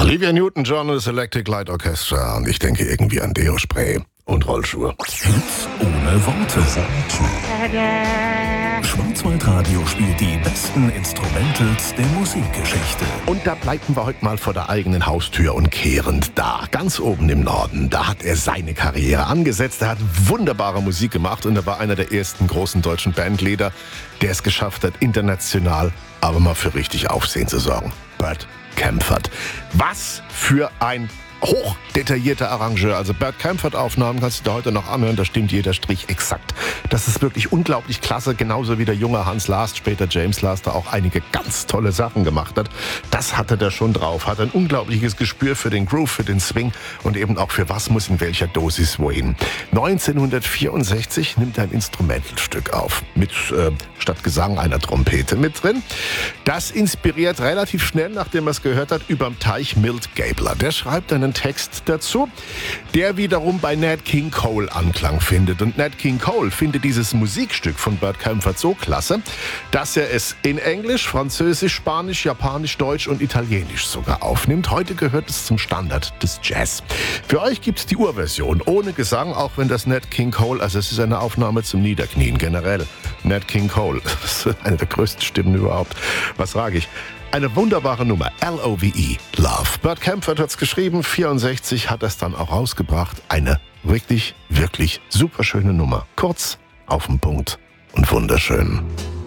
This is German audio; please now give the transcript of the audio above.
Olivia Newton-John und das Electric Light Orchestra. Und ich denke irgendwie an Deo-Spray und Rollschuhe. Hits ohne Worte. Schwarzwaldradio spielt die besten Instrumentals der Musikgeschichte. Und da bleiben wir heute mal vor der eigenen Haustür und kehrend da. Ganz oben im Norden, da hat er seine Karriere angesetzt. Er hat wunderbare Musik gemacht und er war einer der ersten großen deutschen Bandleader, der es geschafft hat, international aber mal für richtig Aufsehen zu sorgen. Bert Kaempfert. Was für ein hochdetaillierter Arrangeur. Also Bert Kaempfert-Aufnahmen kannst du dir heute noch anhören, da stimmt jeder Strich exakt. Das ist wirklich unglaublich klasse, genauso wie der junge Hans Last, später James Last, da auch einige ganz tolle Sachen gemacht hat. Das hatte der schon drauf, hat ein unglaubliches Gespür für den Groove, für den Swing und eben auch für was muss in welcher Dosis wohin. 1964 nimmt er ein Instrumentalstück auf, mit statt Gesang einer Trompete mit drin. Das inspiriert relativ schnell, nachdem er es gehört hat, überm Teich Milt Gabler. Der schreibt einen Text dazu, der wiederum bei Nat King Cole Anklang findet. Und Nat King Cole findet dieses Musikstück von Bert Kaempfert so klasse, dass er es in Englisch, Französisch, Spanisch, Japanisch, Deutsch und Italienisch sogar aufnimmt. Heute gehört es zum Standard des Jazz. Für euch gibt es die Urversion ohne Gesang, auch wenn das Nat King Cole, also es ist eine Aufnahme zum Niederknien generell. Nat King Cole, das ist eine der größten Stimmen überhaupt. Was sage ich? Eine wunderbare Nummer, L-O-V-E, Love. Bert Kaempfert hat's geschrieben, 64 hat es dann auch rausgebracht. Eine wirklich, wirklich super schöne Nummer. Kurz, auf den Punkt und wunderschön.